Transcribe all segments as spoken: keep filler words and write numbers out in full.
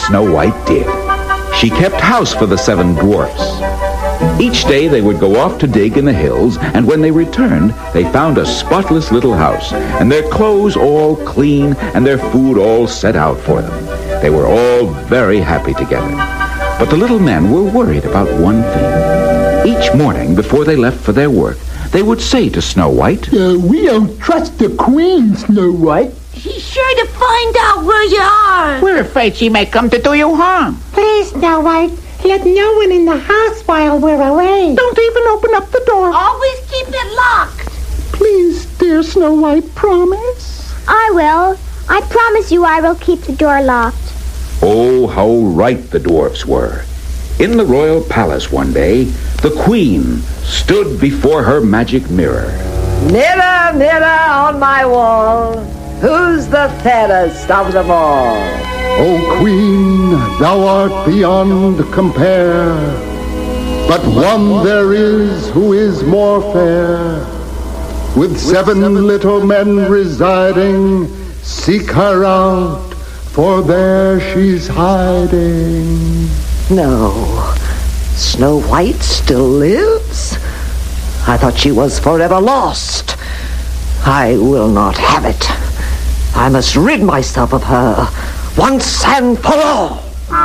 Snow White did. She kept house for the seven dwarfs. Each day they would go off to dig in the hills, and when they returned, they found a spotless little house, and their clothes all clean, and their food all set out for them. They were all very happy together. But the little men were worried about one thing. Each morning, before they left for their work, they would say to Snow White, uh, we don't trust the Queen, Snow White. She's sure to find out where you are. We're afraid she may come to do you harm. Please, Snow White, let no one in the house while we're away. Don't even open up the door. Always keep it locked. Please, dear Snow White, promise. I will. I promise you I will keep the door locked. Oh, how right the dwarfs were. In the royal palace one day, the Queen stood before her magic mirror. Mirror, mirror on my wall, who's the fairest of them all? O Queen, thou art beyond compare, but one there is who is more fair. With seven little men residing, seek her out, for there she's hiding. No, Snow White still lives? I thought she was forever lost. I will not have it. I must rid myself of her once and for all.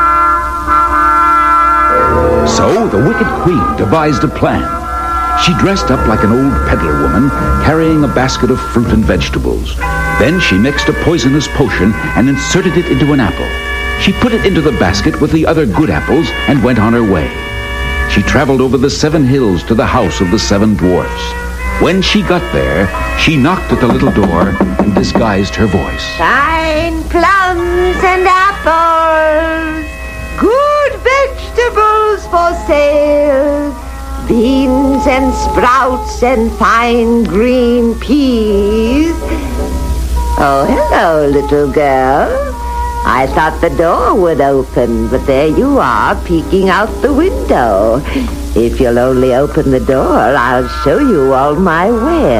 So the wicked Queen devised a plan. She dressed up like an old peddler woman, carrying a basket of fruit and vegetables. Then she mixed a poisonous potion and inserted it into an apple. She put it into the basket with the other good apples and went on her way. She traveled over the seven hills to the house of the seven dwarfs. When she got there, she knocked at the little door and disguised her voice. Fine plums and apples, good vegetables for sale, beans and sprouts and fine green peas. Oh, hello, little girl. I thought the door would open, but there you are, peeking out the window. If you'll only open the door, I'll show you all my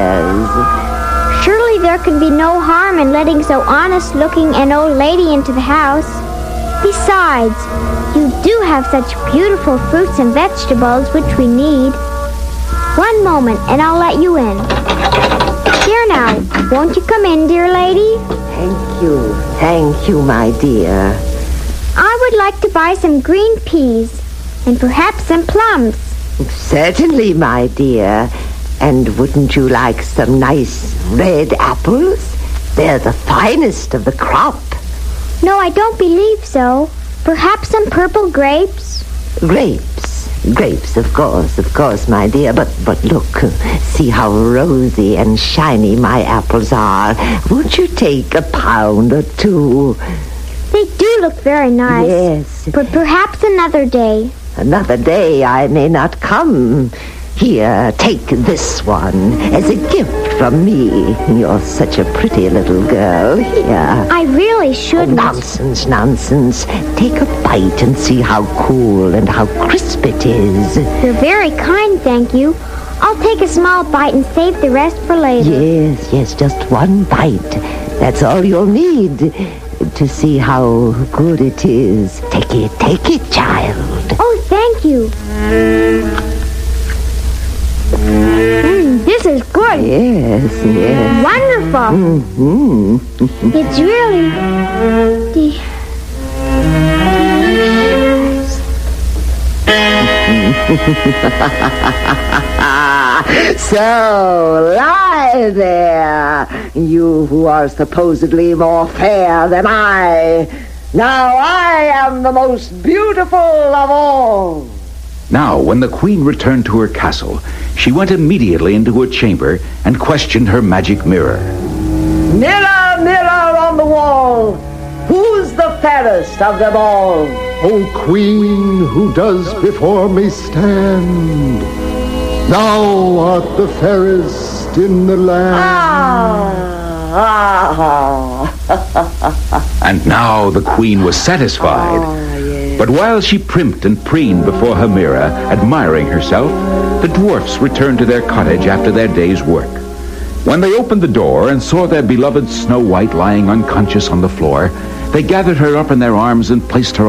wares. Surely there can be no harm in letting so honest-looking an old lady into the house. Besides, you do have such beautiful fruits and vegetables, which we need. One moment, and I'll let you in. Here now, won't you come in, dear lady? Thank you. Thank you, my dear. I would like to buy some green peas and perhaps some plums. Certainly, my dear. And wouldn't you like some nice red apples? They're the finest of the crop. No, I don't believe so. Perhaps some purple grapes? Grapes. Grapes, of course, of course, my dear. But, but look, see how rosy and shiny my apples are. Won't you take a pound or two? They do look very nice. Yes. But perhaps another day. Another day I may not come. Here, take this one as a gift from me. You're such a pretty little girl. Here. I really shouldn't. Oh, nonsense, nonsense. Take a bite and see how cool and how crisp it is. You're very kind, thank you. I'll take a small bite and save the rest for later. Yes, yes, just one bite. That's all you'll need to see how good it is. Take it, take it, child. Oh, thank you. Mm, this is good. Yes, yes. Wonderful. Mm-hmm. It's really de- So, lie there, you who are supposedly more fair than I. Now I am the most beautiful of all. Now, when the Queen returned to her castle, she went immediately into her chamber and questioned her magic mirror. Mirror, mirror on the wall, who's the fairest of them all? O Queen, who does before me stand, thou art the fairest in the land. Ah, ah. And now the Queen was satisfied. Oh, yes. But while she primped and preened before her mirror, admiring herself, the dwarfs returned to their cottage after their day's work. When they opened the door and saw their beloved Snow White lying unconscious on the floor, they gathered her up in their arms and placed her